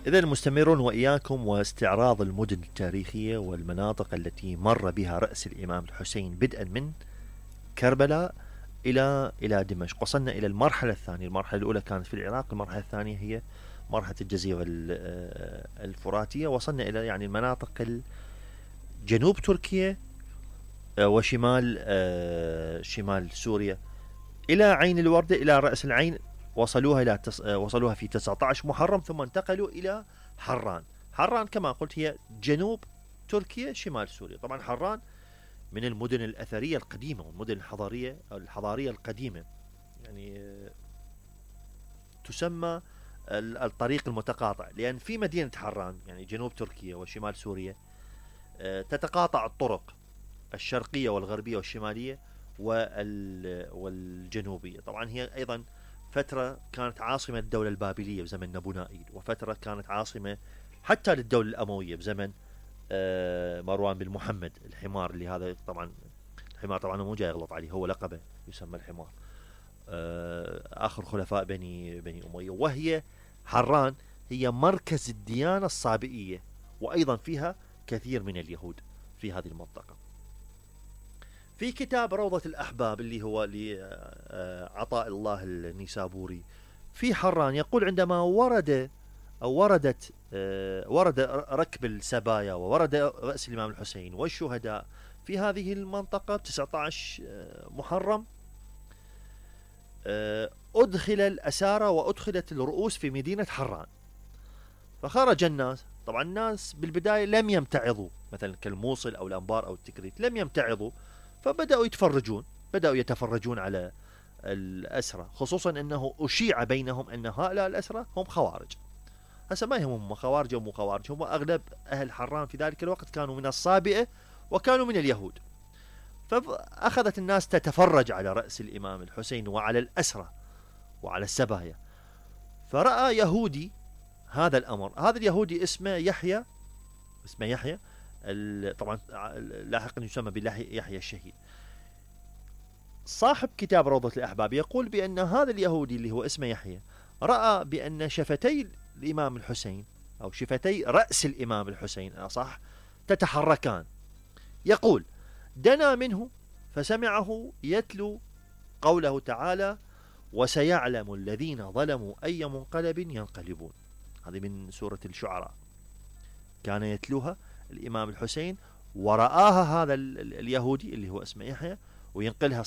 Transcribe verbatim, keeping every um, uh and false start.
إذا مستمرون وإياكم واستعراض المدن التاريخية والمناطق التي مر بها رأس الإمام الحسين بدءا من كربلاء إلى إلى دمشق. وصلنا إلى المرحلة الثانية. المرحلة الأولى كانت في العراق، المرحلة الثانية هي مرحلة الجزيرة الفراتية. وصلنا إلى يعني المناطق جنوب تركيا وشمال شمال سوريا إلى عين الوردة، إلى رأس العين. وصلوها إلى تص... وصلوها في تسعة عشر محرم، ثم انتقلوا إلى حران. حران كما قلت هي جنوب تركيا شمال سوريا. طبعا حران من المدن الأثرية القديمة والمدن الحضارية الحضارية القديمة، يعني تسمى الطريق المتقاطع، لأن في مدينة حران يعني جنوب تركيا وشمال سوريا تتقاطع الطرق الشرقية والغربية والشمالية والجنوبية. طبعا هي أيضا فترة كانت عاصمة الدولة البابلية بزمن نبو نائيل، وفترة كانت عاصمة حتى للدولة الأموية بزمن مروان بن محمد الحمار، اللي هذا طبعا الحمار طبعا مو جاي يغلط عليه، هو لقبه يسمى الحمار، آخر خلفاء بني بني أمية. وهي حران هي مركز الديانة الصابئية، وأيضا فيها كثير من اليهود في هذه المنطقة. في كتاب روضة الأحباب اللي هو لعطاء الله النيسابوري في حران يقول عندما ورد أو وردت ورد ركب السبايا وورد رأس الإمام الحسين والشهداء في هذه المنطقة تسعة عشر محرم، أدخل الأسارى وأدخلت الرؤوس في مدينة حران. فخرج الناس، طبعا الناس بالبداية لم يمتعظوا، مثلا كالموصل أو الأنبار أو التكريت لم يمتعظوا، فبدأوا يتفرجون بدأوا يتفرجون على الأسرى، خصوصا أنه أشيع بينهم أن هؤلاء الأسرى هم خوارج. هسه ما هم خوارج أو مو خوارج، هم أغلب أهل حران في ذلك الوقت كانوا من الصابئة وكانوا من اليهود. فأخذت الناس تتفرج على رأس الإمام الحسين وعلى الأسرى وعلى السبايا. فرأى يهودي هذا الأمر، هذا اليهودي اسمه يحيى اسمه يحيى طبعا لاحقا يسمى بيحيى الشهيد. صاحب كتاب روضة الأحباب يقول بأن هذا اليهودي اللي هو اسمه يحيى رأى بأن شفتي الإمام الحسين أو شفتي رأس الإمام الحسين أصح تتحركان. يقول: دنا منه فسمعه يتلو قوله تعالى: وسيعلم الذين ظلموا أي منقلب ينقلبون. هذه من سورة الشعراء، كان يتلوها الإمام الحسين ورآها هذا اليهودي اللي هو اسمه يحيى وينقلها